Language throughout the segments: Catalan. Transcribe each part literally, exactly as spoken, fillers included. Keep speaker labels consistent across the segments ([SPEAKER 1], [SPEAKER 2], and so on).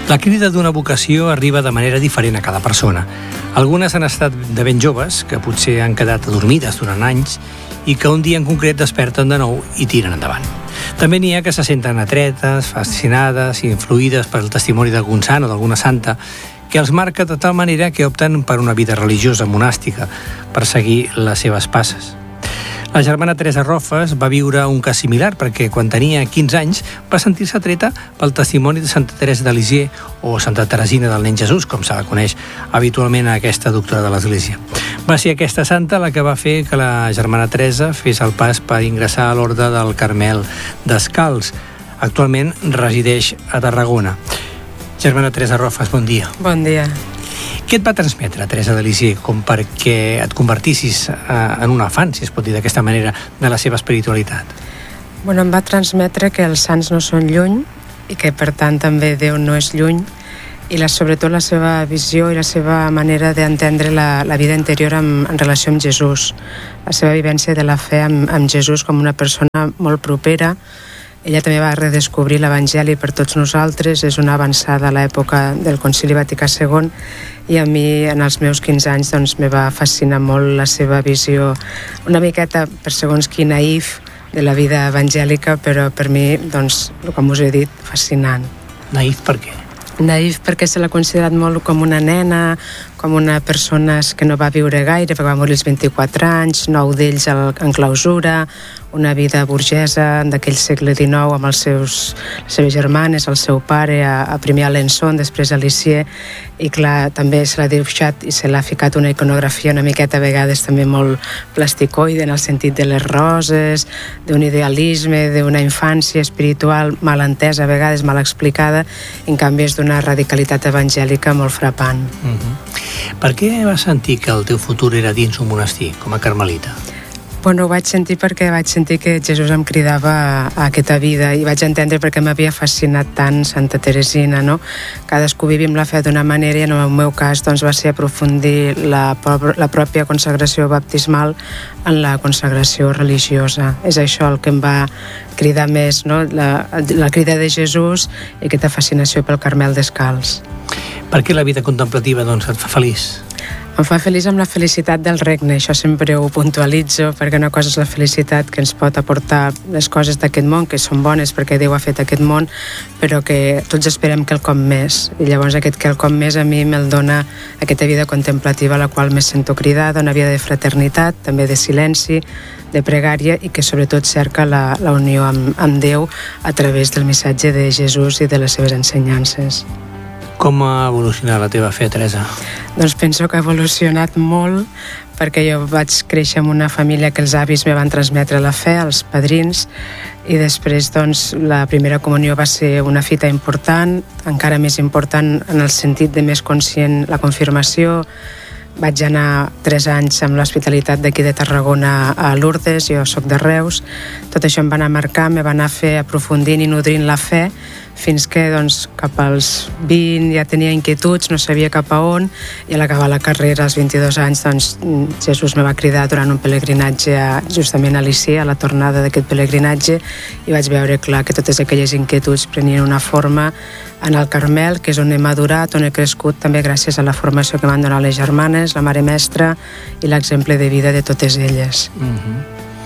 [SPEAKER 1] La crida d'una vocació arriba de manera diferent a cada persona. Algunes han estat de ben joves, que potser han quedat adormides durant anys i que un dia en concret desperten de nou i tiren endavant. També n'hi ha que se senten atretes, fascinades i influïdes pel testimoni d'algun sant o d'alguna santa que els marca de tal manera que opten per una vida religiosa monàstica per seguir les seves passes. La germana Teresa Rofes va viure un cas similar perquè quan tenia quinze anys va sentir-se atreta pel testimoni de Santa Teresa de Lisieux o Santa Teresina del Nen Jesús, com se la coneix habitualment a aquesta doctora de l'Església. Va ser aquesta santa la que va fer que la germana Teresa fes el pas per ingressar a l'Orde del Carmel Descalç. Actualment resideix a Tarragona. Germana Teresa Rofes, bon dia.
[SPEAKER 2] Bon dia.
[SPEAKER 1] Què et va transmetre, Teresa de Lisieux, com perquè et convertissis en una fan, si es pot dir d'aquesta manera, de la seva espiritualitat?
[SPEAKER 2] Bueno, em va transmetre que els sants no són lluny i que, per tant, també Déu no és lluny i la, sobretot la seva visió i la seva manera d'entendre la, la vida interior en, en relació amb Jesús, la seva vivència de la fe amb, amb Jesús com una persona molt propera. Ella també va redescobrir l'Evangeli per tots nosaltres, és una avançada a l'època del Concili Vaticà segon i a mi, en els meus quinze anys, doncs, me va fascinar molt la seva visió, una miqueta, per segons qui, naïf de la vida evangèlica, però per mi, doncs, com us he dit, fascinant.
[SPEAKER 1] Naïf per què?
[SPEAKER 2] Naïf perquè se l'ha considerat molt com una nena, com una persona que no va viure gaire, perquè va morir als vint-i-quatre anys, nou d'ells en clausura, una vida burgesa d'aquell segle dinou amb els seus, les seves germanes, el seu pare, a, a primer a Alençon, després a Lisieux, i clar, també se l'ha dibuixat i se l'ha ficat una iconografia una miqueta a vegades també molt plasticoide en el sentit de les roses, d'un idealisme, d'una infància espiritual mal entesa, a vegades mal explicada, en canvi és d'una radicalitat evangèlica molt frapant.
[SPEAKER 1] Uh-huh. Per què vas sentir que el teu futur era dins un monestir, com a carmelita?
[SPEAKER 2] Bueno, ho vaig sentir perquè vaig sentir que Jesús em cridava a, a aquesta vida i vaig entendre perquè m'havia fascinat tant Santa Teresina, no? Cadascú vivim la fe d'una manera i en el meu cas doncs, va ser aprofundir la, la pròpia consagració baptismal en la consagració religiosa. És això el que em va cridar més, no? La, la crida de Jesús i aquesta fascinació pel Carmel Descalç.
[SPEAKER 1] Per què la vida contemplativa doncs, et fa feliç?
[SPEAKER 2] Em fa feliç amb la felicitat del regne, això sempre ho puntualitzo, perquè una cosa és la felicitat que ens pot aportar les coses d'aquest món, que són bones perquè Déu ha fet aquest món, però que tots esperem quelcom més, i llavors aquest quelcom més a mi me'l dona aquesta vida contemplativa a la qual me sento cridada, una vida de fraternitat, també de silenci, de pregària i que sobretot cerca la, la unió amb, amb Déu a través del missatge de Jesús i de les seves ensenyances.
[SPEAKER 1] Com ha evolucionat la teva fe, Teresa?
[SPEAKER 2] Doncs penso que ha evolucionat molt perquè jo vaig créixer en una família que els avis me van transmetre la fe, els padrins, i després doncs, la primera comunió va ser una fita important, encara més important en el sentit de més conscient la confirmació. Vaig anar tres anys amb l'hospitalitat d'aquí de Tarragona a Lourdes, jo soc de Reus. Tot això em va anar marcant, me va anar a fer aprofundint i nodrint la fe, fins que doncs, cap als vint ja tenia inquietuds, no sabia cap a on, i a l'acabar la carrera als vint-i-dos anys doncs, Jesús me va cridar durant un pelegrinatge a, justament a Lisieux, a la tornada d'aquest pelegrinatge, i vaig veure clar que totes aquelles inquietuds prenien una forma en el Carmel, que és on he madurat, on he crescut també gràcies a la formació que m'han donat les germanes, la mare mestra i l'exemple de vida de totes elles.
[SPEAKER 1] Mm-hmm.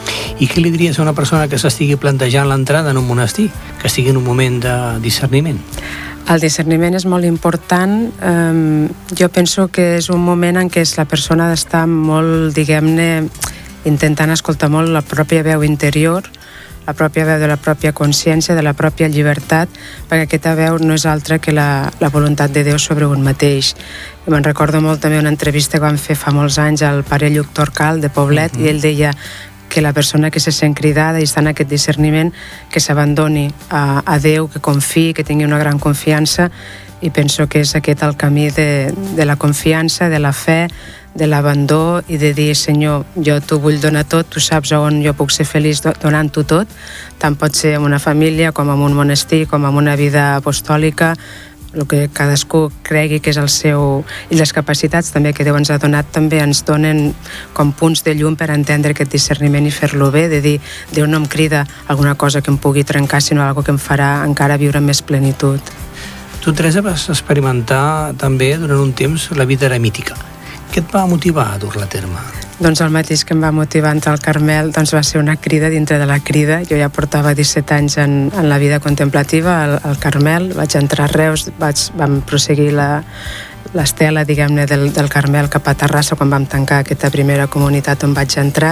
[SPEAKER 1] I què li diries a una persona que s'estigui plantejant l'entrada en un monestir, que estigui en un moment de discerniment?
[SPEAKER 2] El discerniment és molt important. Um, jo penso que és un moment en què la persona ha d'estar molt, diguem-ne, intentant escoltar molt la pròpia veu interior, la pròpia veu de la pròpia consciència, de la pròpia llibertat, perquè aquesta veu no és altra que la, la voluntat de Déu sobre un mateix. I me'n recordo molt també una entrevista que vam fer fa molts anys al pare Lluc Torcal de Poblet, mm-hmm. i ell deia que la persona que se sent cridada i està en aquest discerniment, que s'abandoni a, a Déu, que confiï, que tingui una gran confiança, i penso que és aquest el camí de, de la confiança, de la fe, de l'abandó i de dir, Senyor, jo t'ho vull donar tot, tu saps on jo puc ser feliç donant-ho tot, tant pot ser en una família com en un monestir, com en una vida apostòlica, el que cadascú cregui que és el seu... I les capacitats també que Déu ens ha donat també ens donen com punts de llum per entendre aquest discerniment i fer-lo bé, de dir, Déu no em crida alguna cosa que em pugui trencar, sinó alguna que em farà encara viure amb més plenitud.
[SPEAKER 1] Tu, Teresa, vas experimentar també durant un temps la vida eremítica. Què et va motivar a dur-la a terme?
[SPEAKER 2] Doncs el mateix que em va motivar entrar al Carmel doncs va ser una crida dintre de la crida. Jo ja portava disset anys en, en la vida contemplativa al, al Carmel, vaig entrar a Reus, vaig, vam proseguir la, l'estela, diguem-ne, del, del Carmel cap a Terrassa quan vam tancar aquesta primera comunitat on vaig entrar,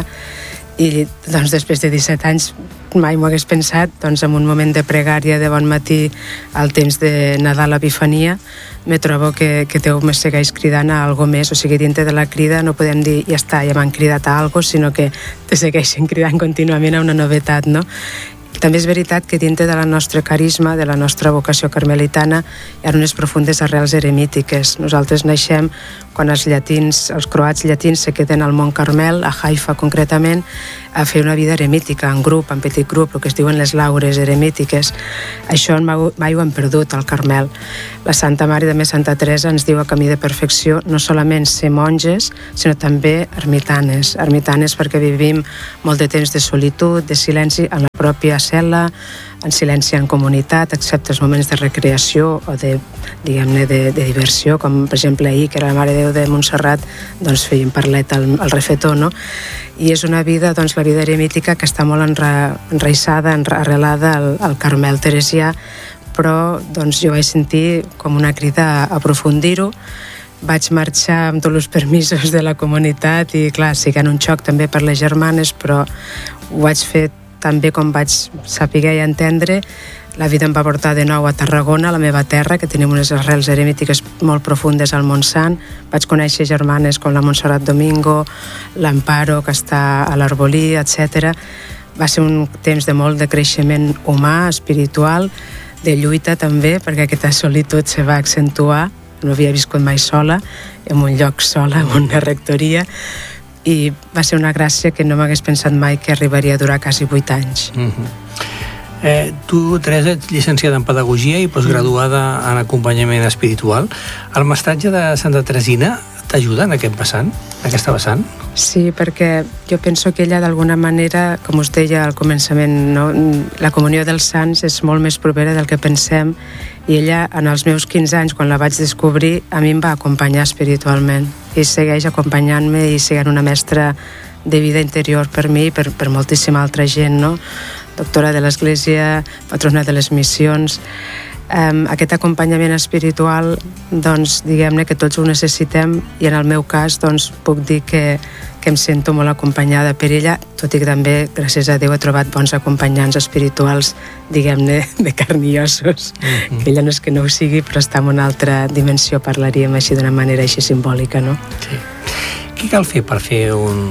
[SPEAKER 2] i doncs després de disset anys mai m'ho hagués pensat, doncs en un moment de pregària de bon matí al temps de Nadal, l'Epifania, me trobo que, que Déu me segueix cridant a algo més, o sigui, dintre de la crida no podem dir ja està, ja m'han cridat a algo, sinó que te segueixen cridant contínuament a una novetat, no? També és veritat que dintre de la nostra carisma, de la nostra vocació carmelitana, hi ha unes profundes arrels eremítiques. Nosaltres naixem quan els llatins, els croats llatins se queden al Mont Carmel, a Haifa concretament, a fer una vida eremítica, en grup, en petit grup, el que es diuen les laures eremítiques. Això mai ho hem perdut, al Carmel. La Santa Mare, també Santa Teresa, ens diu a Camí de Perfecció no solament ser monges, sinó també ermitanes. Ermitanes perquè vivim molt de temps de solitud, de silenci, en la pròpia cel·la, en silenci en comunitat, excepte els moments de recreació o de, diguem-ne, de, de diversió, com per exemple ahir, que era la Mare de Déu de Montserrat, doncs fèiem parlet al, al refetó, no? I és una vida, doncs la vida eremítica, que està molt enra, enraissada, arrelada al, al Carmel teresià, però doncs jo vaig sentir com una crida a aprofundir-ho. Vaig marxar amb tots els permisos de la comunitat i, clar, siguent un xoc també per les germanes, però ho vaig fer també com vaig saber i entendre. La vida em va portar de nou a Tarragona, a la meva terra, que tenim unes arrels eremítiques molt profundes al Montsant. Vaig conèixer germanes com la Montserrat Domingo, l'Amparo, que està a l'Arbolí, etcètera. Va ser un temps de molt de creixement humà, espiritual, de lluita també, perquè aquesta solitud se va accentuar. No havia viscut mai sola, en un lloc sola, en una rectoria, i va ser una gràcia que no m'hagués pensat mai que arribaria a durar quasi vuit anys.
[SPEAKER 1] Mm-hmm. eh, tu, Teresa, ets llicenciada en Pedagogia i postgraduada en Acompanyament Espiritual. El mestratge de Santa Teresina t'ajuda en aquest vessant, en aquesta vessant?
[SPEAKER 2] Sí, perquè jo penso que ella d'alguna manera, com us deia al començament, no? La comunió dels sants és molt més propera del que pensem, i ella, en els meus quinze anys, quan la vaig descobrir, a mi em va acompanyar espiritualment i segueix acompanyant-me i sent una mestra de vida interior per mi i per, per moltíssima altra gent, no? Doctora de l'Església, patrona de les missions. Um, aquest acompanyament espiritual, doncs, diguem-ne que tots ho necessitem, i en el meu cas, doncs, puc dir que, que em sento molt acompanyada per ella, tot i que també, gràcies a Déu, he trobat bons acompanyants espirituals, diguem-ne, de carn i ossos, mm-hmm. que ella no és que no ho sigui, però està en una altra dimensió, parlaríem així d'una manera així simbòlica, no?
[SPEAKER 1] Sí. Què cal fer per fer un,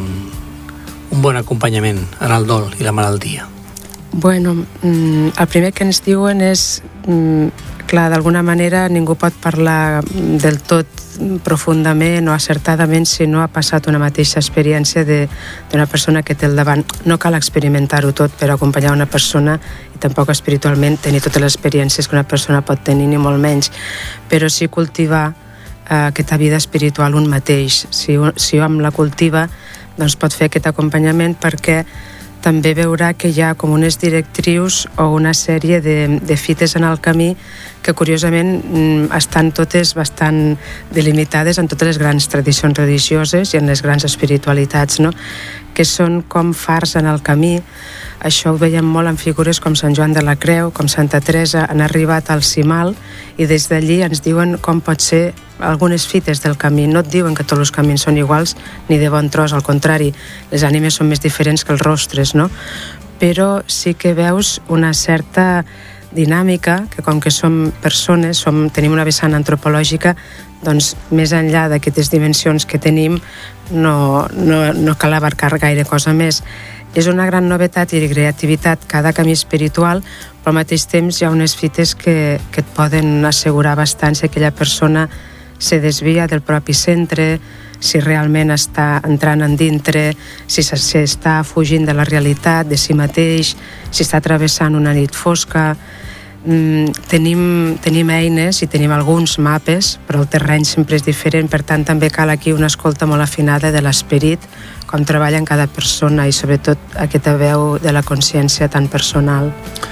[SPEAKER 1] un bon acompanyament en el dol i la malaltia?
[SPEAKER 2] Bueno, el primer que ens diuen és, clar, d'alguna manera ningú pot parlar del tot profundament o acertadament si no ha passat una mateixa experiència d'una persona que té al davant. No cal experimentar-ho tot per acompanyar una persona, i tampoc espiritualment tenir totes les experiències que una persona pot tenir, ni molt menys, però sí cultivar eh, aquesta vida espiritual un mateix. Si, si hom la cultiva, doncs pot fer aquest acompanyament, perquè també veurà que hi ha com unes directrius o una sèrie de, de fites en el camí que curiosament estan totes bastant delimitades en totes les grans tradicions religioses i en les grans espiritualitats, no? Que són com fars en el camí. Això ho veiem molt en figures com Sant Joan de la Creu, com Santa Teresa, han arribat al cimal i des d'allí ens diuen com pot ser algunes fites del camí. No et diuen que tots els camins són iguals ni de bon tros, al contrari, les ànimes són més diferents que els rostres, no? Però sí que veus una certa dinàmica, que com que som persones, som, tenim una vessant antropològica, doncs més enllà d'aquestes dimensions que tenim no, no, no cal abarcar gaire cosa més. És una gran novetat i creativitat cada camí espiritual, però al mateix temps hi ha unes fites que, que et poden assegurar bastant si aquella persona se desvia del propi centre, si realment està entrant en dintre, si s'està fugint de la realitat, de si mateix, si està travessant una nit fosca. Mm, tenim, tenim eines i tenim alguns mapes, però el terreny sempre és diferent, per tant també cal aquí una escolta molt afinada de l'esperit, com treballa en cada persona, i sobretot aquesta veu de la consciència tan personal.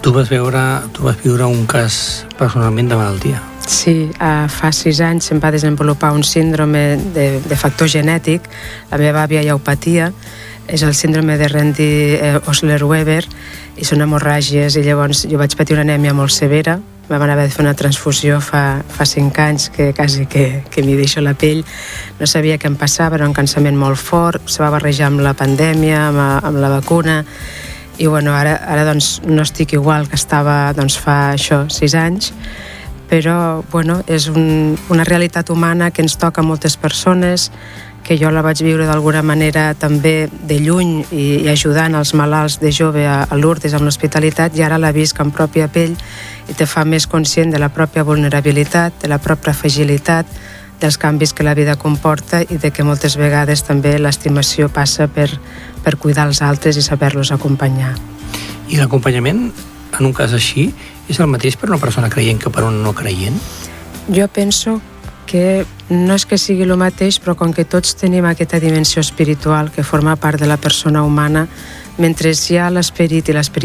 [SPEAKER 1] Tu vas veure, tu vas viure un cas personalment de malaltia.
[SPEAKER 2] Sí, uh, fa sis anys em va desenvolupar un síndrome de, de factor genètic. La meva àvia ja ho patia. És el síndrome de Randy-Osler-Weber i són hemorràgies, i llavors jo vaig patir una anèmia molt severa. Vam haver de fer una transfusió fa, fa cinc anys que quasi que, que m'hi deixo la pell. No sabia què em passava, era un cansament molt fort, se va barrejar amb la pandèmia, amb, amb la vacuna, i bueno, ara, ara doncs no estic igual que estava doncs, fa això, sis anys, però bueno, és un, una realitat humana que ens toca a moltes persones, que jo la vaig viure d'alguna manera també de lluny i, i ajudant els malalts de jove a, a Lourdes amb l'hospitalitat, i ara la visc en pròpia pell i te fa més conscient de la pròpia vulnerabilitat, de la pròpia fragilitat, dels canvis que la vida comporta i de que moltes vegades també l'estimació passa per, per cuidar els altres i saber-los acompanyar.
[SPEAKER 1] I l'acompanyament, en un cas així, és el mateix per una persona creient que per una no creient?
[SPEAKER 2] Jo penso que no és que sigui el mateix, però com que tots tenim aquesta dimensió espiritual que forma part de la persona humana, mentre hi ha l'esperit i l'esperit